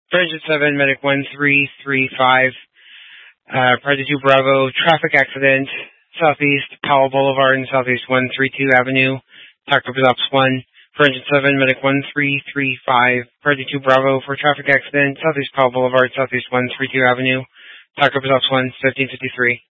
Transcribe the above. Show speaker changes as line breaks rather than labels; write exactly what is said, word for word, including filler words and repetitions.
Project seven, Medic one three three five, uh, Project two Bravo, traffic accident, Southeast Powell Boulevard and Southeast one thirty-two Avenue, Doctor Ops one. Project seven, Medic one three three five, Project two Bravo for traffic accident, Southeast Powell Boulevard, Southeast one thirty-two Avenue, Doctor Ops one, fifteen fifty-three.